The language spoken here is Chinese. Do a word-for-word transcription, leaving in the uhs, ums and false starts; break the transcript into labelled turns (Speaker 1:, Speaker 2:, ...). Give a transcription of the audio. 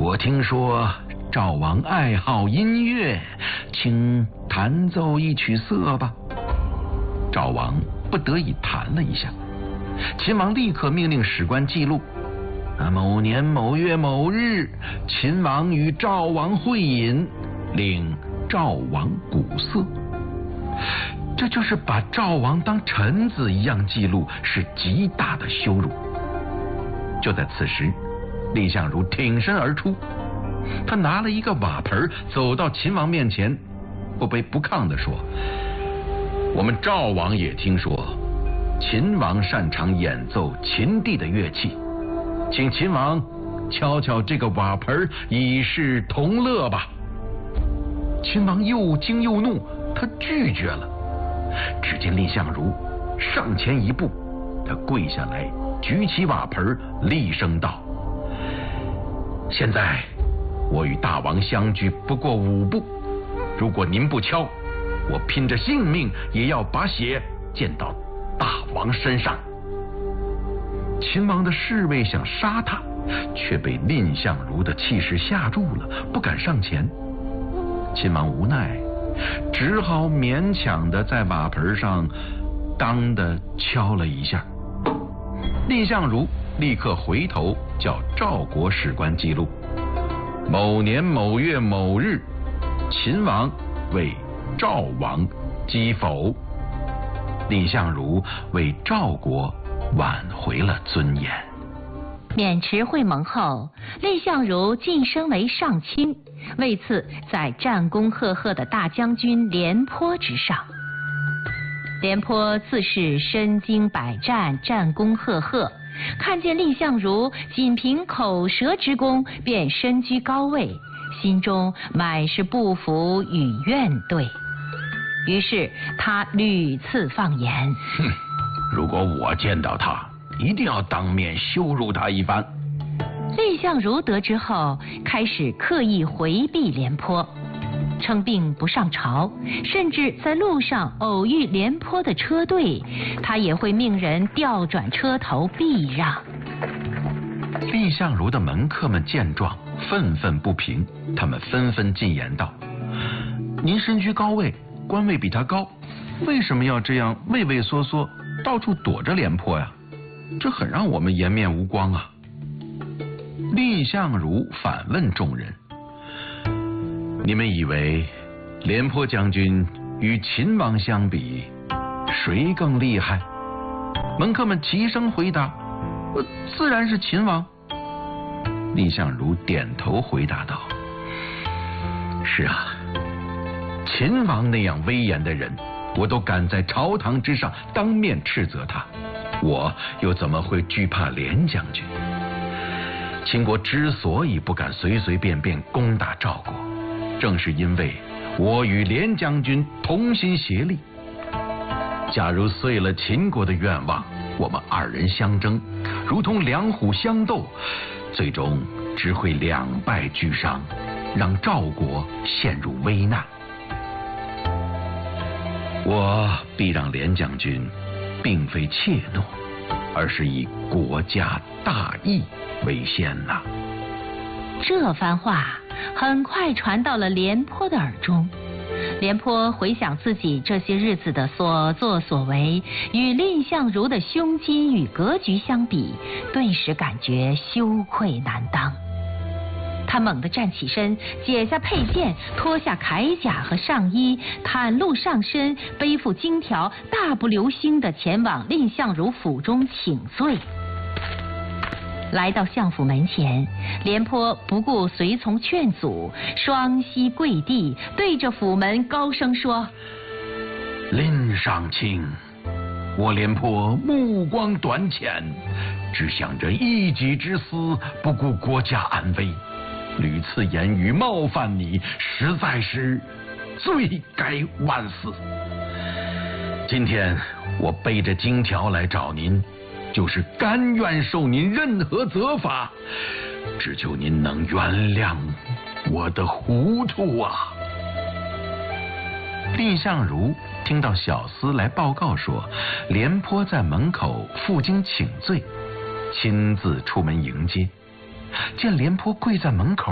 Speaker 1: 我听说赵王爱好音乐，请弹奏一曲瑟吧。赵王不得已弹了一下，秦王立刻命令史官记录：啊，某年某月某日，秦王与赵王会饮，令赵王鼓瑟。这就是把赵王当臣子一样记录，是极大的羞辱。就在此时，蔺相如挺身而出，他拿了一个瓦盆走到秦王面前，不卑不亢地说：我们赵王也听说秦王擅长演奏秦地的乐器，请秦王敲敲这个瓦盆，以示同乐吧。秦王又惊又怒，他拒绝了。只见蔺相如上前一步，他跪下来，举起瓦盆，厉声道：现在我与大王相距不过五步，如果您不敲，我拼着性命也要把血溅到大王身上。秦王的侍卫想杀他，却被蔺相如的气势吓住了，不敢上前。秦王无奈，只好勉强的在瓦盆上当的敲了一下。蔺相如立刻回头叫赵国史官记录：某年某月某日，秦王为赵王击否。蔺相如为赵国挽回了尊严。
Speaker 2: 渑池会盟后，蔺相如晋升为上卿，位次在战功赫赫的大将军廉颇之上。廉颇自是身经百战，战功赫赫，看见蔺相如仅凭口舌之功便身居高位，心中满是不服与怨怼。于是他屡次放言：
Speaker 1: 哼，如果我见到他，一定要当面羞辱他一番。
Speaker 2: 蔺相如得知后，开始刻意回避廉颇，称病不上朝，甚至在路上偶遇廉颇的车队，他也会命人调转车头避让。
Speaker 1: 蔺相如的门客们见状，愤愤不平，他们纷纷进言道：您身居高位，官位比他高，为什么要这样畏畏缩缩，到处躲着廉颇呀？这很让我们颜面无光啊！蔺相如反问众人：你们以为廉颇将军与秦王相比，谁更厉害？门客们齐声回答：呃，自然是秦王。蔺相如点头回答道：是啊，秦王那样威严的人，我都敢在朝堂之上当面斥责他，我又怎么会惧怕廉将军？秦国之所以不敢随随便便攻打赵国，正是因为我与廉将军同心协力。假如遂了秦国的愿望，我们二人相争，如同两虎相斗，最终只会两败俱伤，让赵国陷入危难。我必让廉将军并非怯懦，而是以国家大义为先呐、啊。
Speaker 2: 这番话很快传到了廉颇的耳中。廉颇回想自己这些日子的所作所为，与蔺相如的胸襟与格局相比，顿时感觉羞愧难当。他猛地站起身，解下佩剑，脱下铠甲和上衣，袒露上身，背负金条，大步流星地前往蔺相如府中请罪。来到相府门前，廉颇不顾随从劝阻，双膝跪地，对着府门高声说：
Speaker 1: 蔺上卿，我廉颇目光短浅，只想着一己之私，不顾国家安危，屡次言语冒犯你，实在是罪该万死。今天我背着金条来找您，就是甘愿受您任何责罚，只求您能原谅我的糊涂啊！蔺相如听到小厮来报告说廉颇在门口负荆请罪，亲自出门迎接，见廉颇跪在门口，